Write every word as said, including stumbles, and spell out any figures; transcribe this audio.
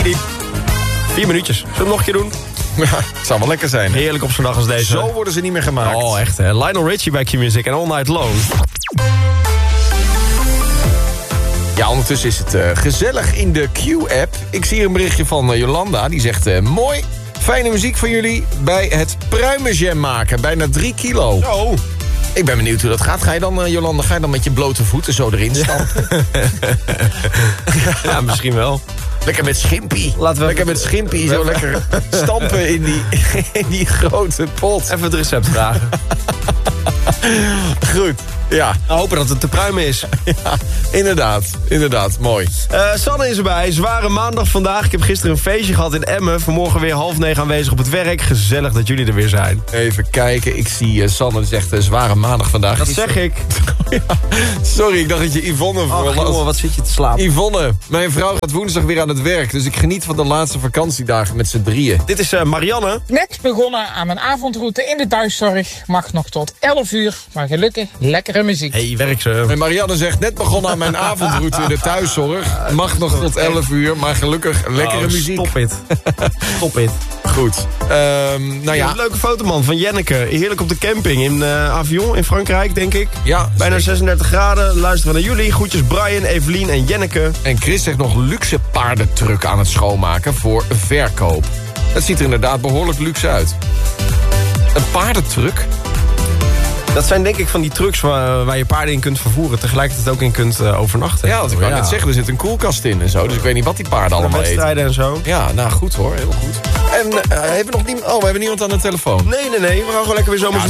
diep. Vier minuutjes. Zullen we hem nog een keer doen? Ja, het zou wel lekker zijn. Hè? Heerlijk op zo'n dag als deze. Zo worden ze niet meer gemaakt. Oh, echt hè. Lionel Richie bij Q-Music en All Night Long. Ja, ondertussen is het uh, gezellig in de Q-app. Ik zie hier een berichtje van uh, Jolanda. Die zegt, uh, mooi, fijne muziek van jullie bij het pruimenjam maken. Bijna drie kilo. Zo. Ik ben benieuwd hoe dat gaat. Ga je dan, uh, Jolanda, ga je dan met je blote voeten zo erin stampen? Ja, ja misschien wel. Lekker met schimpie. Laten we lekker even, met schimpie zo lekker stampen in die, in die grote pot. Even het recept vragen. Goed, ja. Nou, hopen dat het te pruimen is. Ja, inderdaad, inderdaad, mooi. Uh, Sanne is erbij, zware maandag vandaag. Ik heb gisteren een feestje gehad in Emmen. Vanmorgen weer half negen aanwezig op het werk. Gezellig dat jullie er weer zijn. Even kijken, ik zie uh, Sanne die zegt uh, zware maandag vandaag. Dat zeg ik. Ja, sorry, ik dacht dat je Yvonne voor Ach, jongen, wat zit je te slapen. Yvonne, mijn vrouw gaat woensdag weer aan het werk. Dus ik geniet van de laatste vakantiedagen met z'n drieën. Dit is uh, Marianne. Net begonnen aan mijn avondroute in de thuiszorg. Mag nog tot elf uur, maar gelukkig lekkere muziek. Hey, werk ze. En Marianne zegt, net begonnen aan mijn avondroute in de thuiszorg. Mag nog tot elf uur, maar gelukkig lekkere oh, muziek. Stop it. Stop it. Goed. Um, nou ja. Een leuke foto, man, van Jenneke. Heerlijk op de camping in uh, Avion in Frankrijk, denk ik. Ja, bijna zeker. zesendertig graden. Luisteren naar jullie. Groetjes Brian, Evelien en Jenneke. En Chris zegt nog luxe paardentruck aan het schoonmaken voor verkoop. Het ziet er inderdaad behoorlijk luxe uit. Een paardentruck? Dat zijn denk ik van die trucks waar, waar je paarden in kunt vervoeren. Tegelijkertijd ook in kunt uh, overnachten. Ja, want ik wou ja. net zeggen, er zit een koelkast in en zo. Dus ik weet niet wat die paarden allemaal eten. Wedstrijden en zo. Ja, nou goed hoor, heel goed. En uh, hebben we nog niemand... Oh, we hebben niemand aan de telefoon. Nee, nee, nee. We gaan gewoon lekker weer zo...